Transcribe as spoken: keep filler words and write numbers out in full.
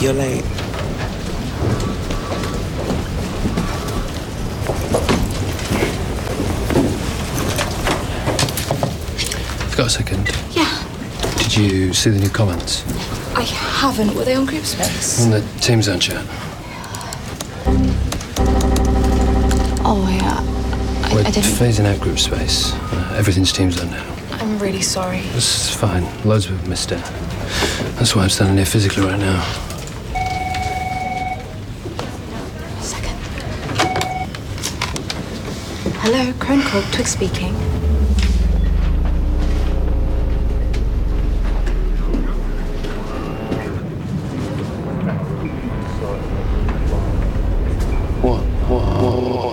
you're late. You've got a second? Yeah. Did you see the new comments? I haven't. Were they on group space? On the Team Zone chat. Oh, yeah. I, We're I didn't... phasing out group space. Uh, everything's Team Zone now. I'm really sorry. It's fine. Loads of people missed it. That's why I'm standing here physically right now. Second. Hello, Crone Corp, Twig speaking.